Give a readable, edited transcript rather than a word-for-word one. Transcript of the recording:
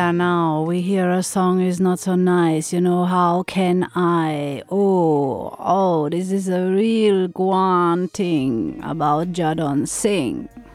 Yeah, now we hear a song is not so nice. How can I? Oh, this is a real Guan thing about Jadon Singh.